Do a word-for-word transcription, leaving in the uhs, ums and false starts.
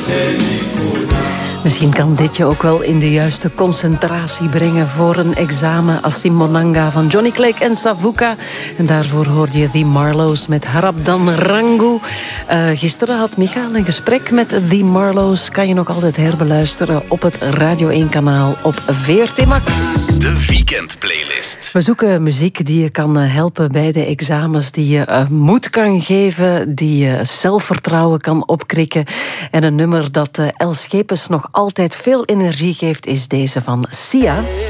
Misschien kan dit je ook wel in de juiste concentratie brengen voor een examen. Asimonanga van Johnny Clegg en Savuka. En daarvoor hoorde je The Marlows met Harabdan Rangu. Uh, gisteren had Michael een gesprek met The Marlows. Kan je nog altijd herbeluisteren op het Radio één kanaal op V R T Max. De weekendplaylist. We zoeken muziek die je kan helpen bij de examens, die je uh, moed kan geven, die je zelfvertrouwen kan opkrikken. En een nummer dat uh, Els Schepens nog altijd veel energie geeft is deze van Sia.